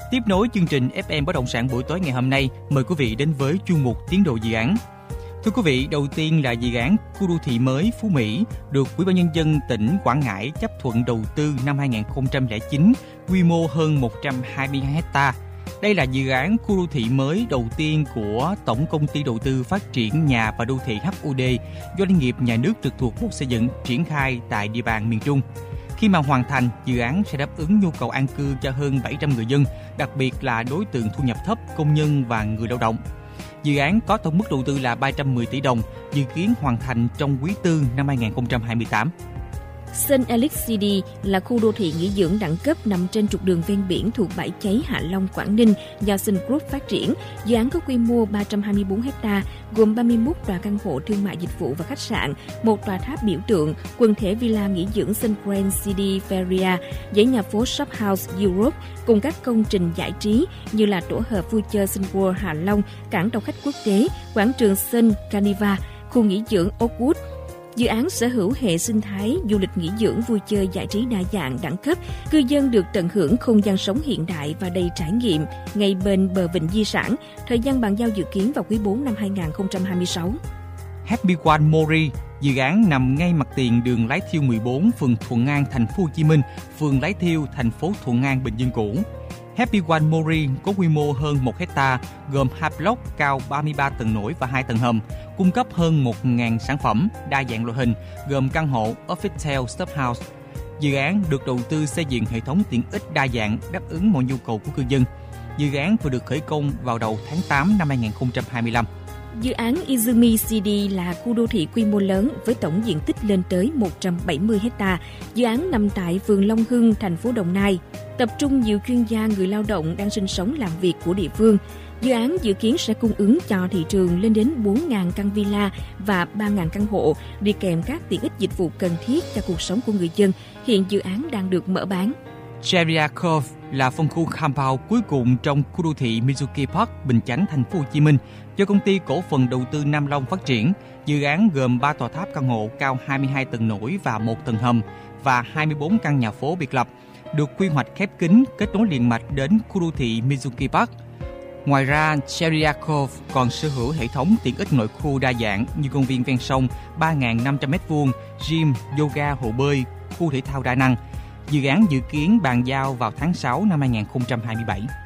Tiếp nối chương trình FM Bất động sản buổi tối ngày hôm nay, mời quý vị đến với chuyên mục Tiến độ dự án. Thưa quý vị, đầu tiên là dự án khu đô thị mới Phú Mỹ được Ủy ban Nhân dân tỉnh Quảng Ngãi chấp thuận đầu tư năm 2009, quy mô hơn 122 ha. Đây là dự án khu đô thị mới đầu tiên của Tổng Công ty Đầu tư Phát triển Nhà và Đô thị HUD do doanh nghiệp nhà nước trực thuộc Bộ Xây dựng triển khai tại địa bàn miền Trung. Khi mà hoàn thành, dự án sẽ đáp ứng nhu cầu an cư cho hơn 700 người dân, đặc biệt là đối tượng thu nhập thấp, công nhân và người lao động. Dự án có tổng mức đầu tư là 310 tỷ đồng, dự kiến hoàn thành trong quý 4 năm 2028. Sun Elix City là khu đô thị nghỉ dưỡng đẳng cấp nằm trên trục đường ven biển thuộc bãi cháy Hạ Long, Quảng Ninh do Sun Group phát triển. Dự án có quy mô 324 ha, gồm 31 tòa căn hộ thương mại dịch vụ và khách sạn, một tòa tháp biểu tượng, quần thể villa nghỉ dưỡng Sun Grand City Feria, dãy nhà phố Shop House Europe cùng các công trình giải trí như là tổ hợp vui chơi Sun World Hạ Long, cảng tàu khách quốc tế, quảng trường Sun Carnival, khu nghỉ dưỡng Oakwood. Dự án sở hữu hệ sinh thái du lịch nghỉ dưỡng vui chơi giải trí đa dạng đẳng cấp, cư dân được tận hưởng không gian sống hiện đại và đầy trải nghiệm ngay bên bờ vịnh di sản. Thời gian bàn giao dự kiến vào quý 4 năm 2026. Happy One Mori, dự án nằm ngay mặt tiền đường Lái Thiêu 14, phường Thuận An, thành phố Hồ Chí Minh, phường Lái Thiêu, thành phố Thuận An, Bình Dương cũ. Happy One Mori có quy mô hơn 1 ha, gồm 2 block cao 33 tầng nổi và 2 tầng hầm, cung cấp hơn 1.000 sản phẩm đa dạng loại hình, gồm căn hộ, office, shop house. Dự án được đầu tư xây dựng hệ thống tiện ích đa dạng đáp ứng mọi nhu cầu của cư dân. Dự án vừa được khởi công vào đầu tháng 8 năm 2025. Dự án Izumi City là khu đô thị quy mô lớn với tổng diện tích lên tới 170 ha. Dự án nằm tại phường Long Hưng, thành phố Đồng Nai, tập trung nhiều chuyên gia người lao động đang sinh sống làm việc của địa phương. Dự án dự kiến sẽ cung ứng cho thị trường lên đến 4.000 căn villa và 3.000 căn hộ, đi kèm các tiện ích dịch vụ cần thiết cho cuộc sống của người dân. Hiện dự án đang được mở bán. Cherry Cove là phân khu compound cuối cùng trong khu đô thị Mizuki Park, Bình Chánh, thành phố Hồ Chí Minh, do công ty cổ phần đầu tư Nam Long phát triển. Dự án gồm 3 tòa tháp căn hộ cao 22 tầng nổi và 1 tầng hầm và 24 căn nhà phố biệt lập, được quy hoạch khép kín kết nối liền mạch đến khu đô thị Mizuki Park. Ngoài ra, Cherry Cove còn sở hữu hệ thống tiện ích nội khu đa dạng như công viên ven sông 3.500 m2, gym, yoga, hồ bơi, khu thể thao đa năng. Dự án dự kiến bàn giao vào tháng 6 năm 2027.